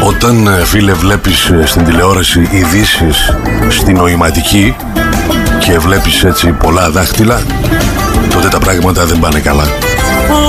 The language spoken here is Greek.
Όταν, φίλε, βλέπεις στην τηλεόραση ειδήσεις στη νοηματική και βλέπεις έτσι πολλά δάχτυλα, τότε τα πράγματα δεν πάνε καλά.